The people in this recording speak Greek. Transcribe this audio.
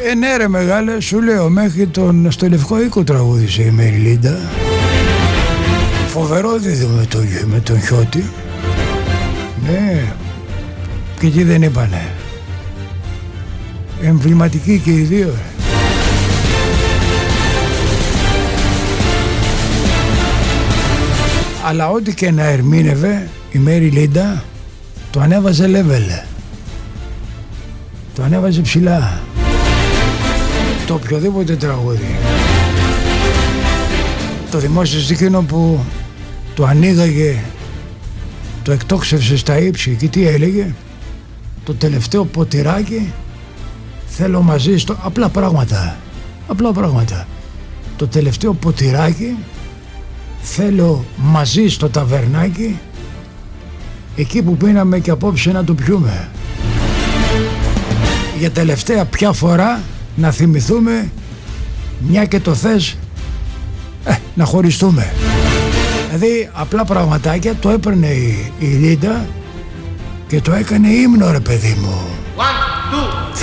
Ναι ρε μεγάλε, σου λέω, μέχρι στο Λευκό Οίκο τραγούδισε η Μέρι Λίντα. Φοβερό δίδυμο με τον Χιώτη. Ναι. Και εκεί δεν είπανε. Εμβληματικοί και οι δύο. Αλλά ό,τι και να ερμήνευε η Μέρι Λίντα, το ανέβαζε level. Το ανέβαζε ψηλά. Το οποιοδήποτε τραγούδι. Το δημόσιο εκείνο που το ανοίγαγε, το εκτόξευσε στα ύψη και τι έλεγε? Το τελευταίο ποτηράκι θέλω μαζί στο... Απλά πράγματα. Το τελευταίο ποτηράκι θέλω μαζί στο ταβερνάκι, εκεί που πίναμε και απόψε να το πιούμε. Για τελευταία πια φορά να θυμηθούμε, μια και το θες, να χωριστούμε. Δηλαδή απλά πραγματάκια το έπαιρνε η Λίντα και το έκανε ύμνο ρε παιδί μου. 1, 2